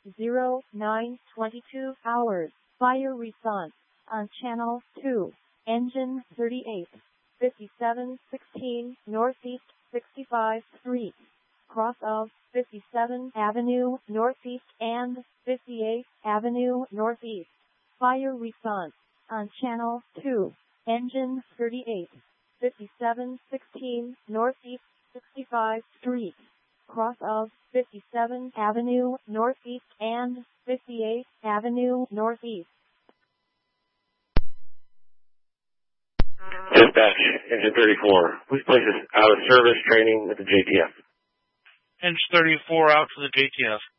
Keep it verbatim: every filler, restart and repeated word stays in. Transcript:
zero nine twenty-two hours. Fire response on channel two. Engine thirty-eight. fifty-seven sixteen Northeast sixty-five Street. Cross of fifty-seventh Avenue Northeast and fifty-eighth Avenue Northeast. Fire response on channel two. Engine thirty-eight. fifty-seven sixteen Northeast sixty-five Street. Cross of fifty-seventh Avenue Northeast and fifty-eighth Avenue Northeast. Dispatch, Engine thirty-four. Please place us out of service training with the J T F. Engine thirty-four out to the J T F.